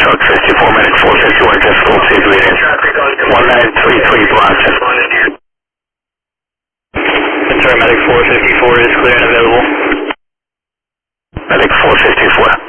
truck 54, medic 451, just full safe leading. 1933 Bronson. Sorry, medic 454 is clear and available. Medic 454.